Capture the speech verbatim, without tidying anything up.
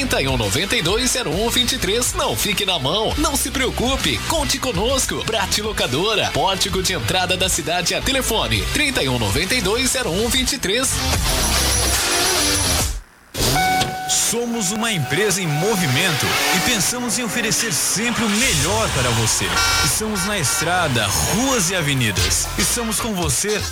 trinta e um, noventa e dois, zero um, vinte e três. Não fique na mão, não se preocupe, conte conosco. Prate Locadora, pórtico de entrada da cidade a telefone trinta e um, noventa e dois, zero um, vinte e três. Somos uma empresa em movimento e pensamos em oferecer sempre o melhor para você. Estamos na estrada, ruas e avenidas. Estamos com você